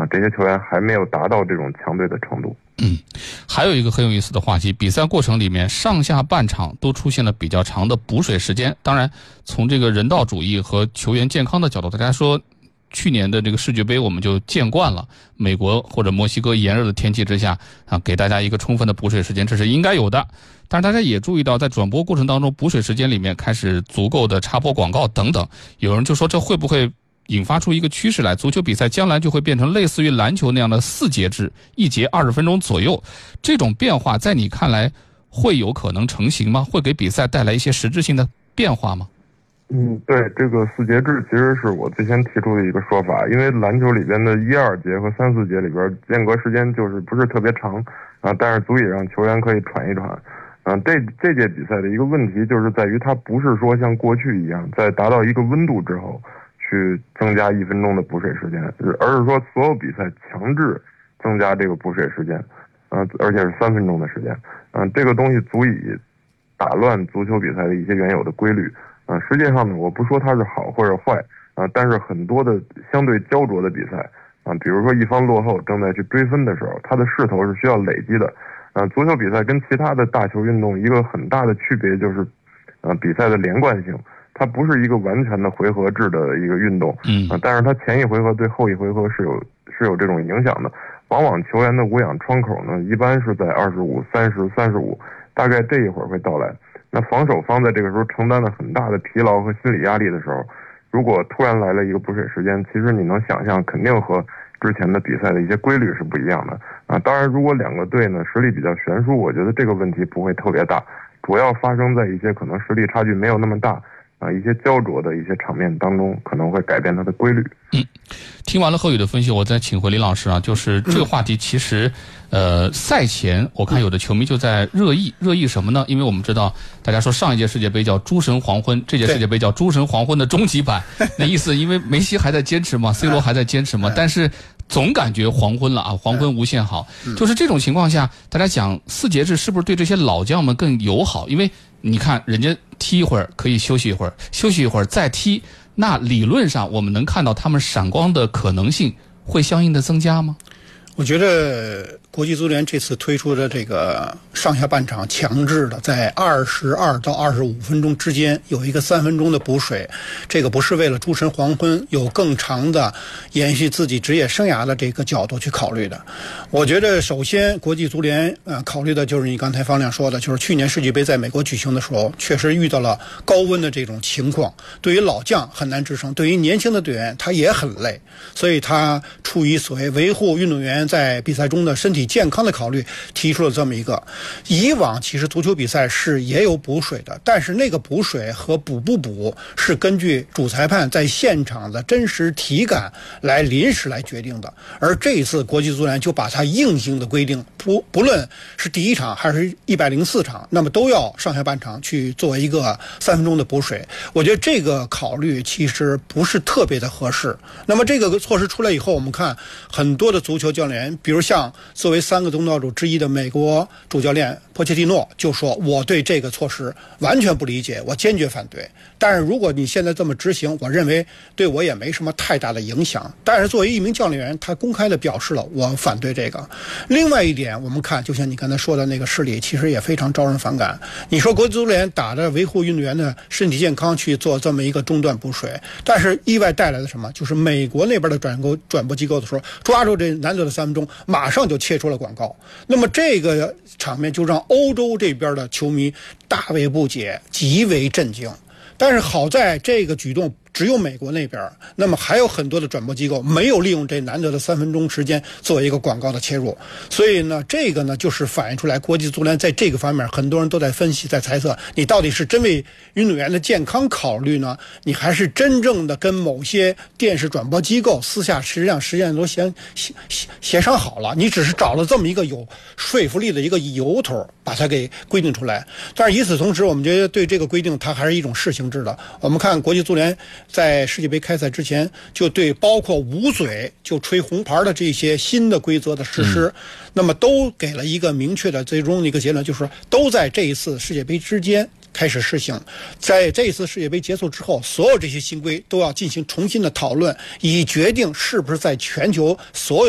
这些球员还没有达到这种强队的程度。 还有一个很有意思的话题，比赛过程里面上下半场都出现了比较长的补水时间。当然，从这个人道主义和球员健康的角度，大家说去年的这个世界杯我们就见惯了，美国或者墨西哥炎热的天气之下给大家一个充分的补水时间，这是应该有的。但是大家也注意到，在转播过程当中，补水时间里面开始足够的插播广告等等，有人就说这会不会引发出一个趋势来，足球比赛将来就会变成类似于篮球那样的4节制，一节20分钟左右。这种变化在你看来会有可能成型吗？会给比赛带来一些实质性的变化吗？ 对，这个4节制其实是我最先提出的一个说法，因为篮球里边的1、2节和3、4节里边间隔时间就是不是特别长但是足以让球员可以喘一喘。这届比赛的一个问题就是在于它不是说像过去一样在达到一个温度之后去增加1分钟的补水时间，而是说所有比赛强制增加这个补水时间，而且是3分钟的时间。这个东西足以打乱足球比赛的一些原有的规律。实际上呢，我不说它是好或者坏但是很多的相对焦灼的比赛比如说一方落后正在去追分的时候，它的势头是需要累积的。足球比赛跟其他的大球运动一个很大的区别就是比赛的连贯性。它不是一个完全的回合制的一个运动，但是它前一回合对后一回合是有这种影响的。往往球员的无氧窗口呢，一般是在25、30、35，大概这一会儿会到来。那防守方在这个时候承担了很大的疲劳和心理压力的时候，如果突然来了一个补水时间，其实你能想象，肯定和之前的比赛的一些规律是不一样的当然，如果两个队呢实力比较悬殊，我觉得这个问题不会特别大，主要发生在一些可能实力差距没有那么大。一些焦灼的一些场面当中，可能会改变它的规律。 听完了贺宇的分析，我再请回林老师就是这个话题其实，赛前我看有的球迷就在热议什么呢？因为我们知道，大家说上一届世界杯叫诸神黄昏，这届世界杯叫诸神黄昏的终极版。那意思，因为梅西还在坚持嘛，C 罗还在坚持嘛，但是总感觉黄昏了黄昏无限好。就是这种情况下，大家讲4节制是不是对这些老将们更友好？因为你看人家踢一会儿可以休息一会儿，休息一会儿再踢，那理论上我们能看到他们闪光的可能性会相应的增加吗？ 我觉得国际足联这次推出的这个上下半场强制的在22到25分钟之间有一个3分钟的补水，这个不是为了诸神黄昏有更长的延续自己职业生涯的这个角度去考虑的。我觉得首先国际足联考虑的就是你刚才方亮说的，就是去年世界杯在美国举行的时候确实遇到了高温的这种情况，对于老将很难支撑，对于年轻的队员他也很累，所以他出于所谓维护运动员在比赛中的身体健康的考虑，提出了这么一个。以往其实足球比赛是也有补水的，但是那个补水和补不补是根据主裁判在现场的真实体感来临时来决定的。而这一次国际足联就把它硬性的规定，不论是第一场还是104场，那么都要上下半场去做一个3分钟的补水。我觉得这个考虑其实不是特别的合适。那么这个措施出来以后，我们看很多的足球教练，比如像作为3个东道主之一的美国主教练波切蒂诺就说，我对这个措施完全不理解，我坚决反对。但是如果你现在这么执行，我认为对我也没什么太大的影响。但是作为一名教练员，他公开的表示了我反对这个。另外一点，我们看就像你刚才说的那个事例，其实也非常招人反感。你说国际足联打着维护运动员的身体健康去做这么一个中断补水，但是意外带来的什么？就是美国那边的转播机构的时候，抓住这难得的3分钟，马上就切出了广告。那么这个场面就让欧洲这边的球迷大为不解，极为震惊。但是好在这个举动只有美国那边，那么还有很多的转播机构没有利用这难得的3分钟时间做一个广告的切入，所以呢，这个呢就是反映出来国际足联在这个方面，很多人都在分析，在猜测，你到底是真为运动员的健康考虑呢，你还是真正的跟某些电视转播机构私下实际上都协商好了，你只是找了这么一个有说服力的一个由头，把它给规定出来。但是与此同时，我们觉得对这个规定它还是一种试行制的。我们看国际足联在世界杯开赛之前，就对包括捂嘴就吹红牌的这些新的规则的实施，那么都给了一个明确的最终的一个结论，就是说都在这一次世界杯之间开始实行。在这一次世界杯结束之后，所有这些新规都要进行重新的讨论，以决定是不是在全球所有